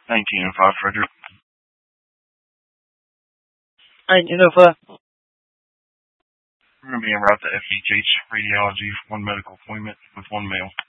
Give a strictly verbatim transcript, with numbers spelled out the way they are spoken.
nineteen oh five, Frederick. nineteen oh five. We're going to be en route to F H H Radiology for one medical appointment with one male.